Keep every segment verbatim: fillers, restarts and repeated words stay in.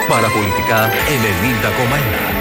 Παραπολιτικά ενενήντα κόμμα ένα.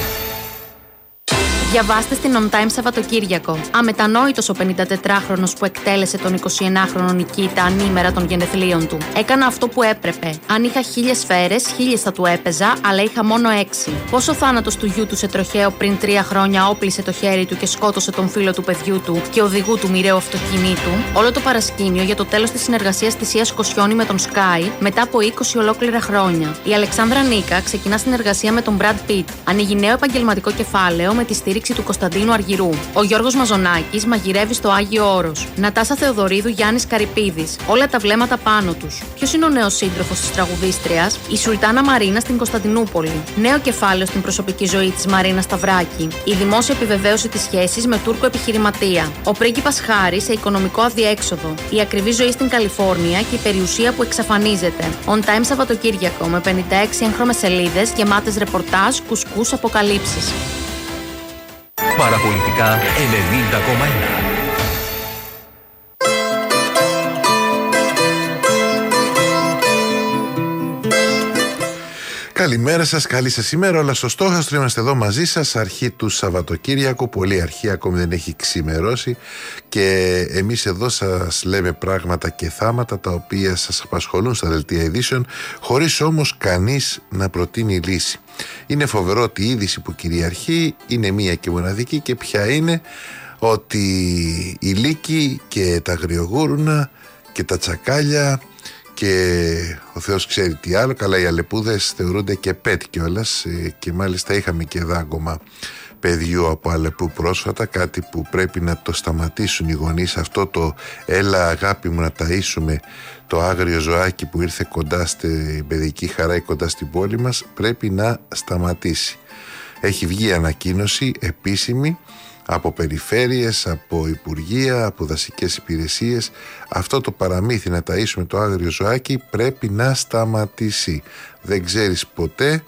Διαβάστε στην On Time Σαββατοκύριακο. Αμετανόητος ο πενηντατετράχρονος που εκτέλεσε τον εικοσιενάχρονο Νικήτα ανήμερα των γενεθλίων του. Έκανα αυτό που έπρεπε. Αν είχα χίλιες σφαίρες, χίλιες θα του έπαιζα, αλλά είχα μόνο έξι. Πώς ο θάνατος του γιού του σε τροχαίο πριν τρία χρόνια όπλησε το χέρι του και σκότωσε τον φίλο του παιδιού του και οδηγού του μοιραίου αυτοκινήτου. Όλο το παρασκήνιο για το τέλος της συνεργασίας της Ίας Κοσιόνη με τον Sky μετά από είκοσι ολόκληρα χρόνια. Η Αλεξάνδρα Νίκα ξεκινά συνεργασία με τον Brad Pitt. Ανοίγει νέο επαγγελματικό κεφάλαιο με τη στήριξη του Κωνσταντίνου Αργυρού. Ο Γιώργος Μαζονάκης μαγειρεύει στο Άγιο Όρος. Νατάσα Θεοδωρίδου, Γιάννης Καρυπίδης. Όλα τα βλέμματα πάνω τους. Ποιος είναι ο νέος σύντροφος της τραγουδίστριας? Η Σουλτάνα Μαρίνα στην Κωνσταντινούπολη. Νέο κεφάλαιο στην προσωπική ζωή της Μαρίνα Σταυράκη. Η δημόσια επιβεβαίωση της σχέσης με Τούρκο επιχειρηματία. Ο πρίγκιπας Χάρη σε οικονομικό αδιέξοδο. Η ακριβή ζωή στην Καλιφόρνια και η περιουσία που εξαφανίζεται. On Time Σαββατοκύριακο με πενήντα έξι έγχρωμες σελίδες γεμάτες ρεπορτάζ, κουσκούς, αποκαλύψεις. Παραπολιτικά ενενήντα κόμμα ένα. Καλημέρα σας, καλή σας ημέρα. Όλα στο στόχαστρο, είμαστε εδώ μαζί σας. Αρχή του Σαββατοκύριακου, πολύ αρχή, ακόμη δεν έχει ξημερώσει. Και εμείς εδώ σας λέμε πράγματα και θάματα τα οποία σας απασχολούν στα δελτία ειδήσεων, χωρίς όμως κανείς να προτείνει λύση. Είναι φοβερό ότι η είδηση που κυριαρχεί είναι μία και μοναδική, και ποια είναι? Ότι η Λύκη και τα αγριογούρουνα και τα τσακάλια και ο Θεός ξέρει τι άλλο, καλά οι Αλεπούδες θεωρούνται και πέτ κιόλας, και μάλιστα είχαμε και δάγκωμα παιδιού από Αλεπού πρόσφατα, κάτι που πρέπει να το σταματήσουν οι γονείς. Αυτό το έλα αγάπη μου να ταΐσουμε το άγριο ζωάκι που ήρθε κοντά στην παιδική χαρά ή κοντά στην πόλη μας, πρέπει να σταματήσει. Έχει βγει ανακοίνωση επίσημη από περιφέρειες, από υπουργεία, από δασικές υπηρεσίες. Αυτό το παραμύθι να ταΐσουμε το άγριο ζωάκι πρέπει να σταματήσει. Δεν ξέρεις ποτέ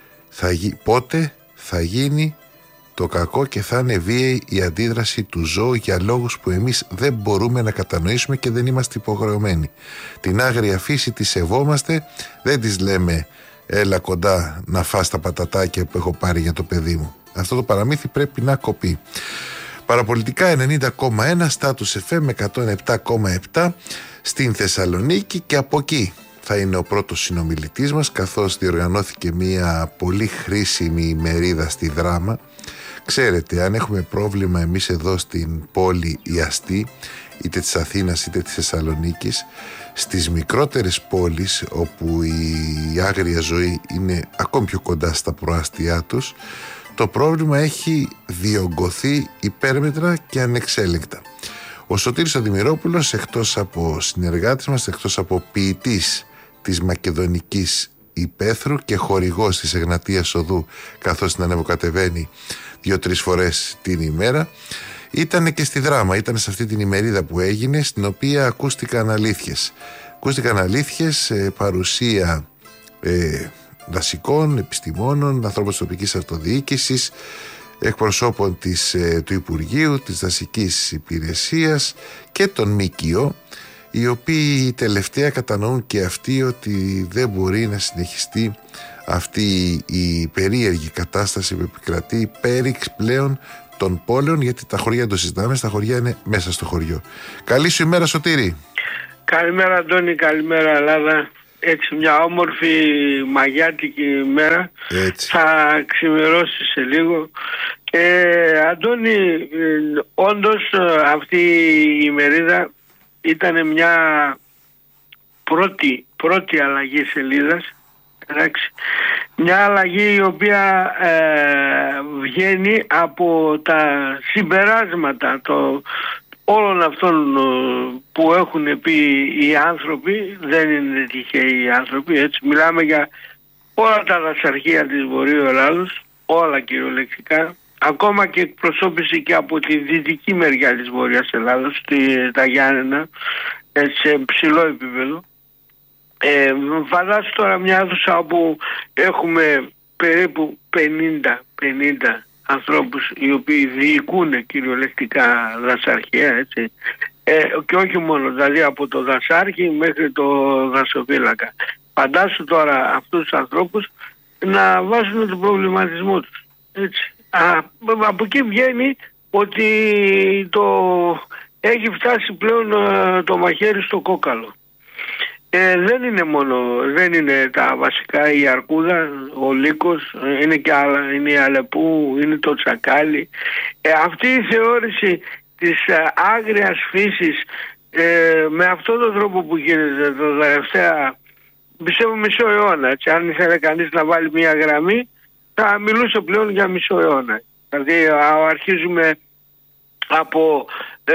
θα γι... πότε θα γίνει το κακό και θα είναι βίαιη η αντίδραση του ζώου για λόγους που εμείς δεν μπορούμε να κατανοήσουμε και δεν είμαστε υποχρεωμένοι. Την άγρια φύση τη σεβόμαστε, δεν της λέμε έλα κοντά να φας τα πατατάκια που έχω πάρει για το παιδί μου. Αυτό το παραμύθι πρέπει να κοπεί. Παραπολιτικά ενενήντα κόμμα ένα, Status εφ εμ εκατόν επτά κόμμα επτά στην Θεσσαλονίκη, και από εκεί θα είναι ο πρώτος συνομιλητής μας, καθώς διοργανώθηκε μια πολύ χρήσιμη ημερίδα στη Δράμα. Ξέρετε, αν έχουμε πρόβλημα εμείς εδώ στην πόλη η αστή, είτε της Αθήνας είτε της Θεσσαλονίκης, στις μικρότερες πόλεις όπου η άγρια ζωή είναι ακόμη πιο κοντά στα προάστια τους, το πρόβλημα έχει διωγγωθεί υπέρμετρα και ανεξέλεγκτα. Ο Σωτήρης ο Δημηρόπουλος, εκτός από συνεργάτης μας, εκτός από ποιητής της Μακεδονικής Υπαίθρου και χορηγός της Εγνατίας Οδού, καθώς την ανεβοκατεβαίνει δύο-τρεις φορές την ημέρα, ήταν και στη Δράμα, ήταν σε αυτή την ημερίδα που έγινε, στην οποία ακούστηκαν αλήθειες. Ακούστηκαν αλήθειες, ε, παρουσία ε, δασικών, επιστημόνων, ανθρώπων της τοπικής αυτοδιοίκησης, εκπροσώπων της, ε, του Υπουργείου, της Δασικής Υπηρεσίας και των ΜΚΟ, οι οποίοι τελευταία κατανοούν και αυτοί ότι δεν μπορεί να συνεχιστεί αυτή η περίεργη κατάσταση που επικρατεί πέριξ πλέον των πόλεων, γιατί τα χωριά δεν το συζητάμε, στα χωριά είναι μέσα στο χωριό. Καλή σου ημέρα, Σωτήρη. Καλημέρα, Αντώνη, καλημέρα, Ελλάδα. Έτσι μια όμορφη μαγιάτικη ημέρα. Έτσι. Θα ξημερώσει σε λίγο. Ε, Αντώνη, ε, όντως αυτή η ημερίδα ήταν μια πρώτη, πρώτη αλλαγή σελίδας. Εντάξει. Μια αλλαγή η οποία ε, βγαίνει από τα συμπεράσματα το, όλων αυτών που έχουν πει οι άνθρωποι. Δεν είναι τυχαίοι οι άνθρωποι, έτσι. Μιλάμε για όλα τα δασαρχεία της Βορείου Ελλάδος, όλα κυριολεκτικά, ακόμα και εκπροσώπηση και από τη δυτική μεριά της Βόρειας Ελλάδος, τη, τα Γιάννενα, σε ψηλό επίπεδο. Ε, φαντάσου τώρα μια αίθουσα όπου έχουμε περίπου πενήντα ανθρώπους οι οποίοι διοικούν κυριολεκτικά δασαρχεία, έτσι. Ε, και όχι μόνο, δηλαδή από το δασάρχη μέχρι το δασοφύλακα. Φαντάσου τώρα αυτούς τους ανθρώπους να βάζουν τον προβληματισμό τους. Έτσι. Α, από εκεί βγαίνει ότι το έχει φτάσει πλέον το μαχαίρι στο κόκαλο. Ε, δεν είναι μόνο, δεν είναι τα βασικά η αρκούδα, ο λύκος, είναι και άλλα, είναι η αλεπού, είναι το τσακάλι. Ε, αυτή η θεώρηση της ε, άγριας φύσης ε, με αυτόν τον τρόπο που γίνεται το τελευταία, πιστεύω μισό αιώνα, έτσι, αν ήθελε κανείς να βάλει μια γραμμή θα μιλούσε πλέον για μισό αιώνα. Δηλαδή αρχίζουμε από ε,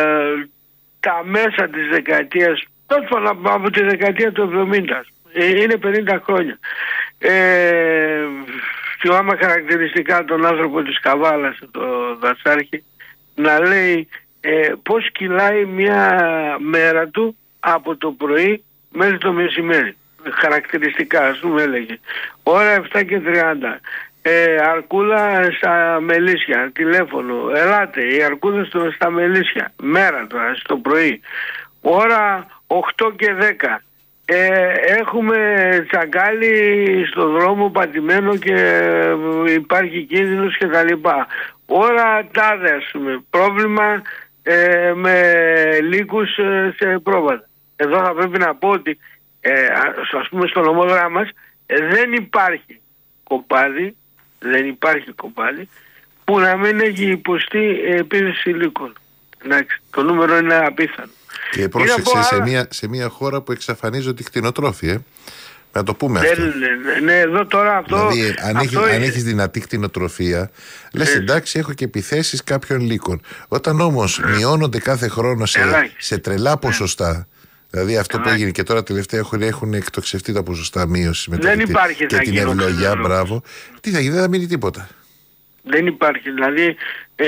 τα μέσα της δεκαετίας, τόσο από τη δεκαετία του εβδομήντα, είναι πενήντα χρόνια. Ε, θυμάμαι χαρακτηριστικά τον άνθρωπο της Καβάλας, τον Δασάρχη, να λέει ε, πώς κυλάει μια μέρα του από το πρωί μέχρι το μεσημέρι. Χαρακτηριστικά, ας πούμε, έλεγε. Ώρα επτά και τριάντα. Ε, αρκούδα στα Μελίσια, τηλέφωνο, ελάτε, η αρκούδα στο, στα Μελίσια, μέρα τώρα, στο πρωί. Ώρα οκτώ και δέκα. Ε, έχουμε τσακάλι στο δρόμο πατημένο και υπάρχει κίνδυνος και τα λοιπά. Ώρα τάδε, ας πούμε, πρόβλημα ε, με λύκους ε, σε πρόβατα. Εδώ θα πρέπει να πω ότι ε, ας πούμε στο νομόδρομά μας ε, δεν υπάρχει κοπάδι, δεν υπάρχει κοπάδι που να μην έχει υποστεί ε, επίθεση λύκων. Εντάξει, το νούμερο είναι απίθανο. Και πρόσεξε σε, άλλα... μια, σε μια χώρα που εξαφανίζονται οι κτηνοτρόφοι, ε. Να το πούμε αυτό. Ναι, ναι, εδώ τώρα αυτό... Δηλαδή, αν, αυτό έχει, είναι... αν έχεις δυνατή κτηνοτροφία, λες εντάξει, έχω και επιθέσεις κάποιων λύκων. Όταν όμως mm. μειώνονται κάθε χρόνο σε, σε τρελά ποσοστά, δηλαδή αυτό που έγινε και τώρα τελευταία έχουν, έχουν εκτοξευτεί τα ποσοστά μείωση με δεν το υπάρχει και την ευλογιά, μπράβο. Τι θα γίνει, δεν θα μείνει τίποτα. Δεν υπάρχει. Δηλαδή ε,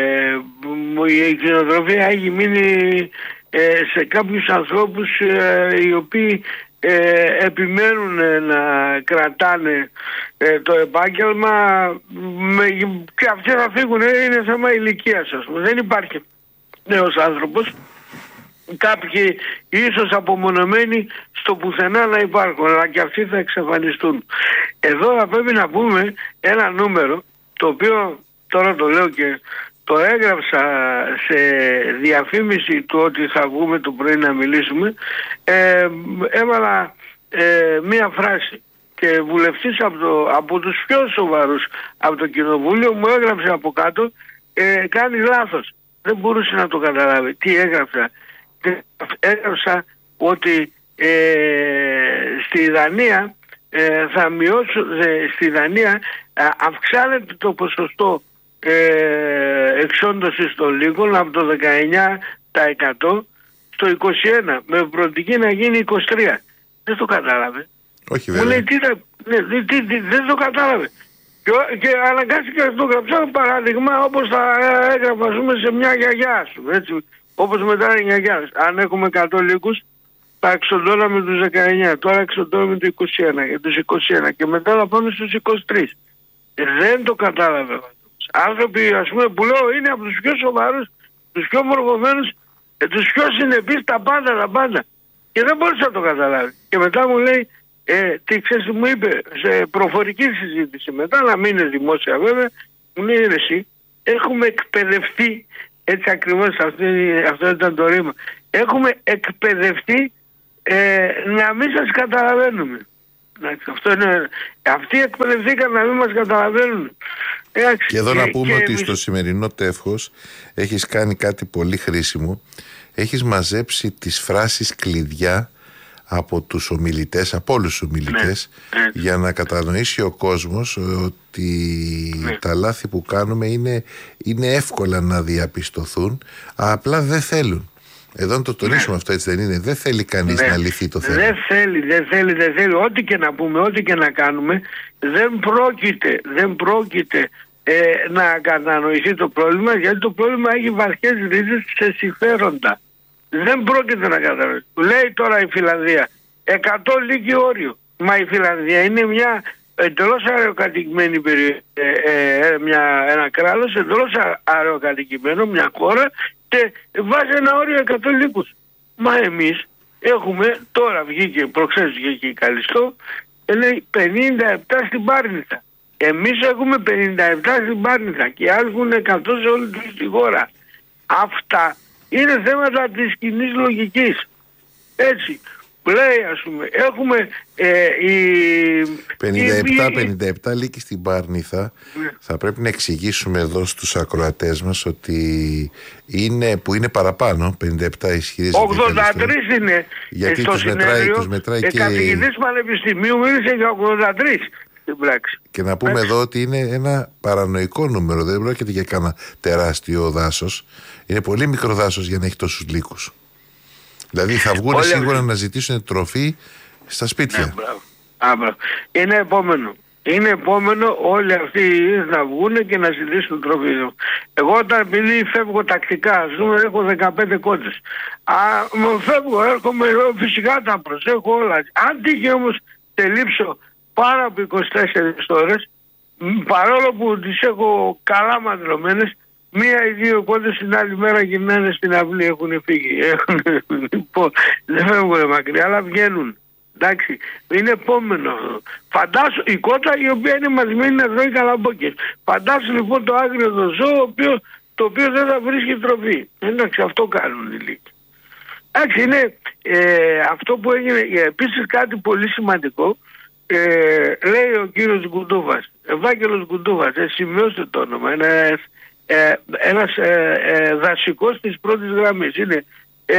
η κτηνοτροφία έχει μείνει ε, σε κάποιους ανθρώπους ε, οι οποίοι ε, επιμένουν ε, να κρατάνε ε, το επάγγελμα με, και αυτοί θα φύγουν, ε, είναι θέμα ηλικίας, ας πούμε. Δεν υπάρχει νέος άνθρωπος. Κάποιοι ίσως απομονωμένοι στο πουθενά να υπάρχουν, αλλά και αυτοί θα εξαφανιστούν. Εδώ θα πρέπει να πούμε ένα νούμερο, το οποίο τώρα το λέω και το έγραψα σε διαφήμιση του ότι θα βγούμε το πρωί να μιλήσουμε. ε, έβαλα ε, μία φράση και βουλευτής από, το, από τους πιο σοβαρούς από το κοινοβούλιο μου έγραψε από κάτω ε, κάνει λάθος, δεν μπορούσε να το καταλάβει τι έγραψα. Έγραψα ότι ε, στη Δανία ε, θα μειώσουν, ε, στη Δανία ε, αυξάνεται το ποσοστό ε, εξόντωσης των λύκων από το δεκαεννιά τοις εκατό στο είκοσι ένα με προοπτική να γίνει είκοσι τρία τοις εκατό. Δεν το κατάλαβε. Όχι βέβαια. Μου λέει, τι, ναι, τι, τι, δεν το κατάλαβε. Και, και αναγκάστηκα να το γράψω παράδειγμα όπως θα έγραφα σε μια γιαγιά σου, έτσι. Όπως μετά οι γιαγιάς. Αν έχουμε εκατό λύκους θα εξοντώναμε τους δεκαεννιά. Τώρα εξοντώναμε το είκοσι ένα και τους είκοσι ένα και μετά θα πάμε στους είκοσι τρία. Ε, δεν το κατάλαβε. Άνθρωποι, ας πούμε, που λέω είναι από τους πιο σοβαρούς, τους πιο μορφωμένους, ε, τους πιο συνεπείς, τα πάντα, τα πάντα. Και δεν μπορούσε να το καταλάβει. Και μετά μου λέει, ε, τι ξέρεις, μου είπε σε προφορική συζήτηση, μετά να μην είναι δημόσια βέβαια, μου λέει εσύ, έχουμε εκπαιδευτεί. Έτσι ακριβώς αυτό, αυτό ήταν το ρήμα. Έχουμε εκπαιδευτεί ε, να μην σας καταλαβαίνουμε. Αυτό είναι, αυτοί εκπαιδευτήκαν να μην μας καταλαβαίνουν. Εντάξει, και εδώ και, να πούμε και ότι εμείς... στο σημερινό τεύχος έχεις κάνει κάτι πολύ χρήσιμο. Έχεις μαζέψει τις φράσεις κλειδιά από τους ομιλητές, από όλους τους ομιλητές, ναι, για να κατανοήσει ο κόσμος ότι ναι. τα λάθη που κάνουμε είναι, είναι εύκολα να διαπιστωθούν, απλά δεν θέλουν. Εδώ να το τονίσουμε ναι. αυτό, έτσι δεν είναι? Δεν θέλει κανείς ναι. να λυθεί το θέμα. Δεν θέλει, δεν θέλει, δεν θέλει. Ό,τι και να πούμε, ό,τι και να κάνουμε, δεν πρόκειται, δεν πρόκειται ε, να κατανοηθεί το πρόβλημα, γιατί το πρόβλημα έχει βαθιές ρίζες σε συμφέροντα. Δεν πρόκειται να καταλάβει. Λέει τώρα η Φιλανδία εκατό λύκοι όριο. Μα η Φιλανδία είναι μια εντελώς αεροκατοικημένη περιοχή, ε, ε, μια, ένα κράτος εντελώς αεροκατοικημένο, μια χώρα, και βάζει ένα όριο εκατό λύκους. Μα εμείς έχουμε, τώρα βγήκε, προχθές βγήκε η Καλιστό, λέει πενήντα επτά στην Πάρνηθα. Εμείς έχουμε πενήντα επτά στην Πάρνηθα και άλλοι έχουν εκατό σε όλη τη χώρα. Αυτά είναι θέματα της κοινής λογικής. Έτσι. Λέει, ας πούμε, έχουμε ε, η... πενήντα επτά λύκη στην Πάρνηθα. Ναι. Θα πρέπει να εξηγήσουμε εδώ στους ακροατές μας ότι είναι, που είναι παραπάνω, πενήντα επτά ισχυρίζεται. ογδόντα τρία είναι. Γιατί στο τους συνέδριο, μετράει, τους μετράει ε, και... καθηγητής πανεπιστημίου μίλησε για ογδόντα τρία στην πράξη. Και να πούμε Άξι. εδώ ότι είναι ένα παρανοϊκό νούμερο, δεν πρόκειται για κάνα τεράστιο δάσος. Είναι πολύ μικρό δάσος για να έχει τόσους λύκους. Δηλαδή θα βγουν όλοι σίγουρα αυτοί να ζητήσουν τροφή στα σπίτια. Ναι, μπράβο. Α, μπράβο. Είναι επόμενο. Είναι επόμενο όλοι αυτοί να βγουν και να ζητήσουν τροφή. Εγώ όταν επειδή φεύγω τακτικά, ας πούμε, έχω δεκαπέντε κότες. Α, φεύγω, έρχομαι εδώ, φυσικά τα προσέχω όλα. Αν τύχει όμως τελείψω πάνω από είκοσι τέσσερις ώρες, παρόλο που τις έχω καλά μαντρωμένες, μία ή δύο κότες την άλλη μέρα γυρνάνε στην αυλή, έχουν φύγει. Έχουν, λοιπόν, δεν φεύγουν μακριά, αλλά βγαίνουν. Εντάξει, είναι επόμενο. Φαντάσου η κότα η οποία είναι μαζεμένη να τρώει καλαμπόκες. Φαντάσου λοιπόν το άγριο το ζώο, οποίο, το οποίο δεν θα βρίσκει τροφή. Εντάξει, αυτό κάνουν οι λύκοι. Εντάξει, είναι ε, αυτό που έγινε. Επίσης κάτι πολύ σημαντικό. Ε, λέει ο κύριος Γκουντούβας, Ευάγγελος Γκουντούβας, ε, σημειώστε το όνομα, ένας, ε, ένας ε, ε, δασικός της πρώτης γραμμής, είναι, ε,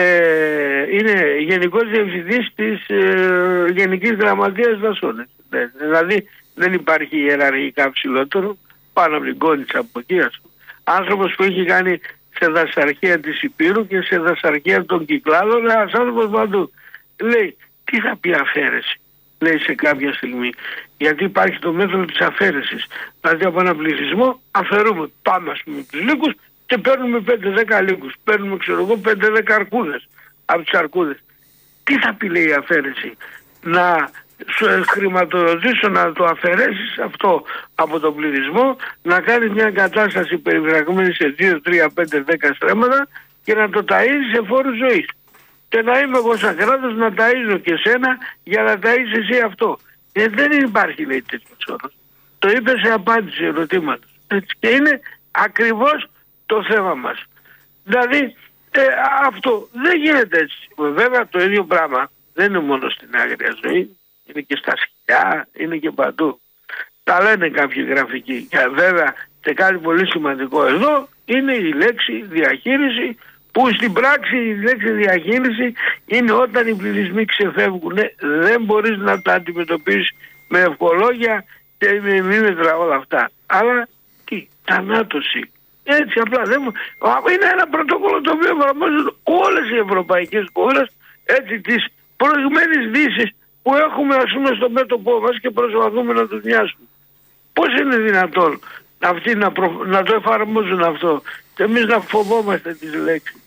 είναι γενικός διευθυντής της ε, Γενικής Γραμματείας Δασών. Ε, δηλαδή δεν υπάρχει ιεραρχικά ψηλότερο, πάνω από την Κόνιτσα από εκεί, ας πούμε. Άνθρωπος που έχει κάνει σε δασαρχία της Υπήρου και σε δασαρχία των Κυκλάδων, ένας άνθρωπος παντού. Λέει, τι θα πει αφαίρεση, λέει σε κάποια στιγμή, γιατί υπάρχει το μέτρο της αφαίρεσης. Δηλαδή από ένα πληθυσμό αφαιρούμε, πάμε ας πούμε τους λύκους και παίρνουμε πέντε δέκα λύκους, παίρνουμε ξέρω εγώ πέντε δέκα αρκούδες από τις αρκούδες. Τι θα πει λέει η αφαίρεση, να σου χρηματοδοτήσω να το αφαιρέσεις αυτό από τον πληθυσμό, να κάνεις μια κατάσταση περιφραγμένη σε δύο, τρία, πέντε, δέκα στρέμματα και να το ταΐζεις σε φόρους ζωής. Και να είμαι εγώ σαν κράτος να ταΐζω και σένα για να ταΐζεις εσύ αυτό. Ε, δεν υπάρχει λέει τέτοιος όρος. Το είπε σε απάντηση ερωτήματος. Έτσι, και είναι ακριβώς το θέμα μας. Δηλαδή ε, αυτό δεν γίνεται έτσι. Βέβαια το ίδιο πράγμα δεν είναι μόνο στην άγρια ζωή. Είναι και στα σκυλιά, είναι και παντού. Τα λένε κάποιοι γραφικοί. Και βέβαια και κάτι πολύ σημαντικό εδώ είναι η λέξη διαχείριση, που στην πράξη η λέξη διαχείριση είναι όταν οι πληθυσμοί ξεφεύγουν. Δεν μπορείς να τα αντιμετωπίσεις με ευχολόγια και με μήμετρα όλα αυτά. Αλλά τι, θανάτωση. Έτσι απλά. Δεν... Είναι ένα πρωτόκολλο το οποίο εφαρμόζουν όλες οι ευρωπαϊκές χώρες, έτσι, της προηγμένης δύσης που έχουμε ας πούμε στο μέτωπό μας και προσπαθούμε να τους νοιάσουμε. Πώς είναι δυνατόν αυτοί να, προ... να το εφαρμόζουν αυτό και εμείς να φοβόμαστε τις λέξεις.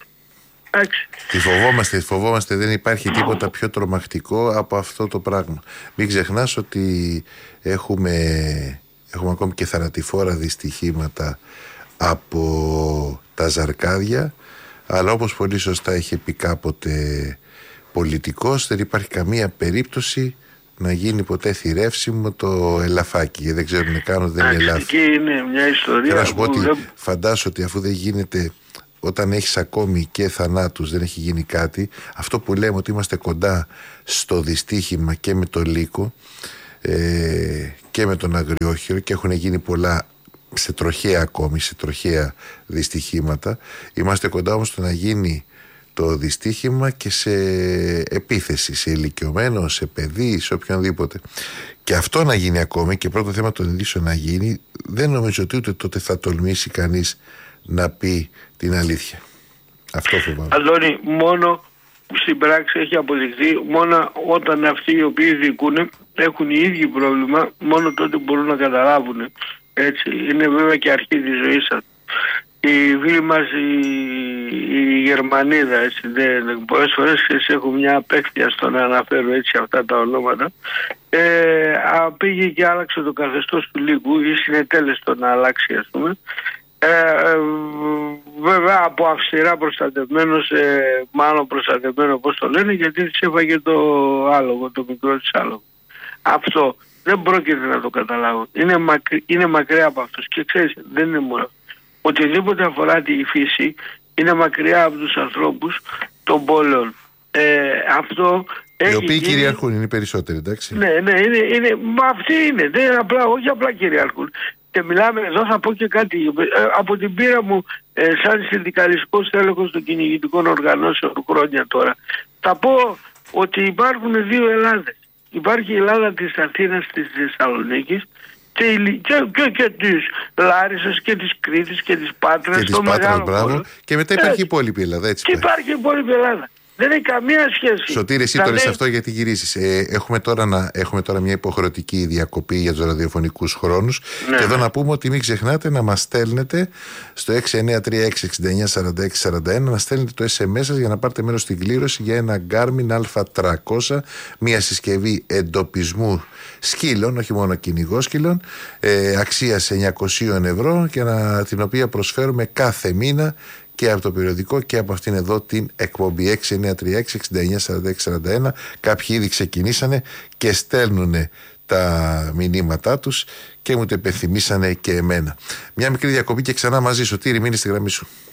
Τη φοβόμαστε, τη φοβόμαστε, δεν υπάρχει τίποτα πιο τρομακτικό από αυτό το πράγμα. Μην ξεχνάς ότι έχουμε, έχουμε ακόμη και θανατηφόρα δυστυχήματα από τα ζαρκάδια, αλλά όπως πολύ σωστά είχε πει κάποτε πολιτικός, δεν υπάρχει καμία περίπτωση να γίνει ποτέ θηρεύσιμο το ελαφάκι. Δεν ξέρουν καν ότι δεν είναι ελάφι. Είναι μια ιστορία. Και να σου πω ότι δεν... φαντάσου ότι αφού δεν γίνεται, όταν έχεις ακόμη και θανάτους, δεν έχει γίνει κάτι, αυτό που λέμε ότι είμαστε κοντά στο δυστύχημα και με το λύκο ε, και με τον αγριόχειρο και έχουν γίνει πολλά σε τροχαία ακόμη, σε τροχαία δυστυχήματα. Είμαστε κοντά όμως στο να γίνει το δυστύχημα και σε επίθεση, σε ηλικιωμένο, σε παιδί, σε οποιονδήποτε. Και αυτό να γίνει ακόμη, και πρώτο θέμα των ειδήσεων να γίνει, δεν νομίζω ότι ούτε τότε θα τολμήσει κανείς να πει την αλήθεια. Αυτό φοβάμαι. Αντώνη, μόνο στην πράξη έχει αποδειχθεί, μόνο όταν αυτοί οι οποίοι διοικούν έχουν οι ίδιοι πρόβλημα, μόνο τότε μπορούν να καταλάβουν. Έτσι, είναι βέβαια και αρχή της ζωής σας. Η φίλη μας η, η Γερμανίδα, έτσι, δεν, πολλές φορές έχω μια απέχθεια στο να αναφέρω έτσι αυτά τα ονόματα, ε, πήγε και άλλαξε το καθεστώς του λύκου ή συνετέλεστο να αλλάξει ας πούμε, Ε, ε, βέβαια από αυστηρά προστατευμένο σε μάλλον προστατευμένο, πώς το λένε, γιατί της έφαγε το άλογο, το μικρό της άλογο. Αυτό δεν πρόκειται να το καταλάβω. Είναι, μακρι, είναι μακριά από αυτούς. Και ξέρεις, δεν είναι μόνο. Οτιδήποτε αφορά τη φύση είναι μακριά από τους ανθρώπους των πόλεων. Ε, αυτό οι οποίοι γίνει... κυριαρχούν, είναι οι περισσότεροι, εντάξει. Ναι, ναι, είναι, είναι, μα αυτοί είναι. Δεν είναι απλά, όχι απλά κυριαρχούν. Και μιλάμε εδώ, θα πω και κάτι. Ε, από την πείρα μου, ε, σαν συνδικαλιστικός τέλεχος των κυνηγητικών οργανώσεων χρόνια τώρα, θα πω ότι υπάρχουν δύο Ελλάδες. Υπάρχει η Ελλάδα της Αθήνας, της Θεσσαλονίκης και, και, και, και της Λάρισας και της Κρήτης και της Πάτρας. Και της Πάτρας, μπράβο. Και μετά υπάρχει η υπόλοιπη Ελλάδα, έτσι. Και υπάρχει η υπόλοιπη Ελλάδα. Δεν έχει καμία σχέση. Σωτήρη, εσύ το λες αυτό γιατί γυρίζεις. Ε, έχουμε, τώρα να, έχουμε τώρα μια υποχρεωτική διακοπή για τους ραδιοφωνικούς χρόνους. Ναι. Και εδώ να πούμε ότι μην ξεχνάτε να μας στέλνετε στο έξι εννιά τρία έξι έξι εννιά τέσσερα έξι τέσσερα ένα, να στέλνετε το ες εμ ες σας για να πάρετε μέρος στην κλήρωση για ένα Garmin αλφα τριακόσια, μια συσκευή εντοπισμού σκύλων, όχι μόνο κυνηγόσκυλων, ε, αξίας εννιακόσια ευρώ, και να, την οποία προσφέρουμε κάθε μήνα και από το περιοδικό και από αυτήν εδώ την εκπομπή. Έξι εννιά τρία έξι έξι εννιά τέσσερα έξι τέσσερα ένα. Κάποιοι ήδη ξεκινήσανε και στέλνουν τα μηνύματά τους και μου το υπενθυμίσανε και εμένα. Μια μικρή διακοπή και ξανά μαζί σου. Τύρι, μείνει στη γραμμή σου.